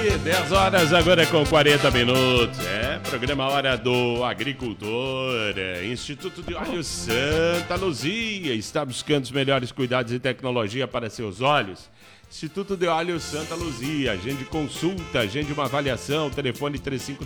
10 horas agora com 40 minutos. Programa Hora do Agricultor. Instituto de Olhos Santa Luzia está buscando os melhores cuidados e tecnologia para seus olhos. Instituto de Olhos Santa Luzia, agende consulta, agende uma avaliação, telefone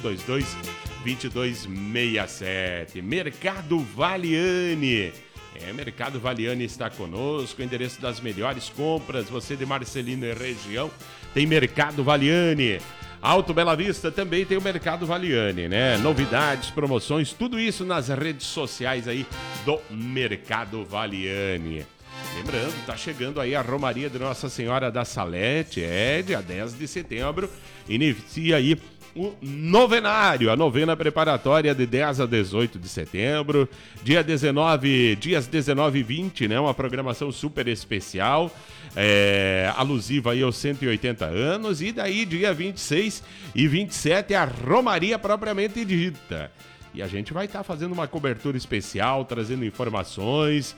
3522-2267. Mercado Valiani. Mercado Valiani está conosco, endereço das melhores compras, você de Marcelino e região, tem Mercado Valiani. Alto Bela Vista também tem o Mercado Valiani, né? Novidades, promoções, tudo isso nas redes sociais aí do Mercado Valiani. Lembrando, tá chegando aí a Romaria de Nossa Senhora da Salete, dia 10 de setembro, inicia aí o novenário, a novena preparatória de 10 a 18 de setembro, dias 19 e 20, né? Uma programação super especial, alusiva aí aos 180 anos, e daí dia 26 e 27 a Romaria propriamente dita. E a gente vai estar fazendo uma cobertura especial, trazendo informações,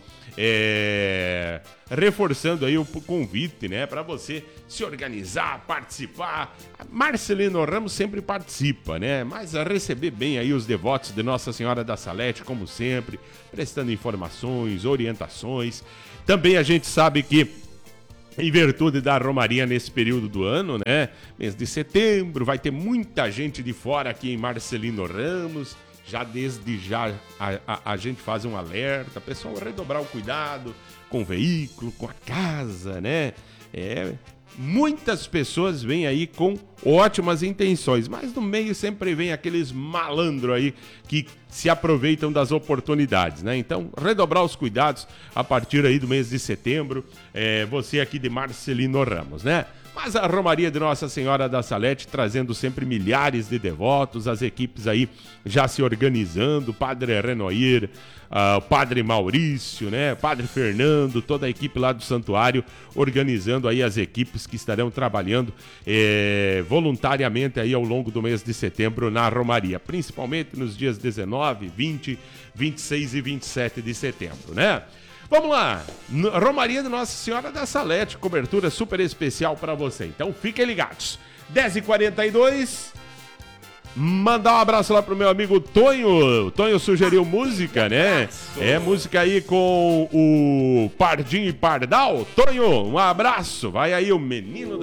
reforçando aí o convite, né, para você se organizar, participar. Marcelino Ramos sempre participa, né, mas a receber bem aí os devotos de Nossa Senhora da Salete, como sempre, prestando informações, orientações. Também a gente sabe que, em virtude da Romaria nesse período do ano, né, mês de setembro, vai ter muita gente de fora aqui em Marcelino Ramos. Já desde já a gente faz um alerta, pessoal, redobrar o cuidado com o veículo, com a casa, né? Muitas pessoas vêm aí com ótimas intenções, mas no meio sempre vem aqueles malandros aí que se aproveitam das oportunidades, né? Então, redobrar os cuidados a partir aí do mês de setembro, você aqui de Marcelino Ramos, né? Mas a Romaria de Nossa Senhora da Salete trazendo sempre milhares de devotos, as equipes aí já se organizando, o Padre Renoir, o Padre Maurício, né, Padre Fernando, toda a equipe lá do santuário organizando aí as equipes que estarão trabalhando voluntariamente aí ao longo do mês de setembro na Romaria, principalmente nos dias 19, 20, 26 e 27 de setembro, né? Vamos lá, Romaria de Nossa Senhora da Salete, cobertura super especial para você. Então fiquem ligados. 10h42, mandar um abraço lá pro meu amigo Tonho. Tonho sugeriu música, né? Música aí com o Pardinho e Pardal. Tonho, um abraço. Vai aí o Menino